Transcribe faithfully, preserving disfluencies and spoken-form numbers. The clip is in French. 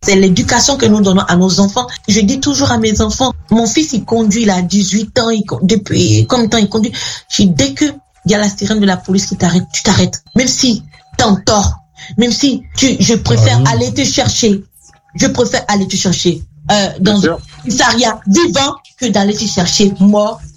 c'est l'éducation que nous donnons à nos enfants. Je dis toujours à mes enfants, mon fils, il conduit, il a dix-huit ans, il, depuis combien de temps il conduit? Je dis, dès que il y a la sirène de la police qui t'arrête, tu t'arrêtes. Même si t'es en tort, même si tu, je préfère ah oui. aller te chercher, je préfère aller te chercher euh, dans un commissariat vivant que d'aller te chercher mort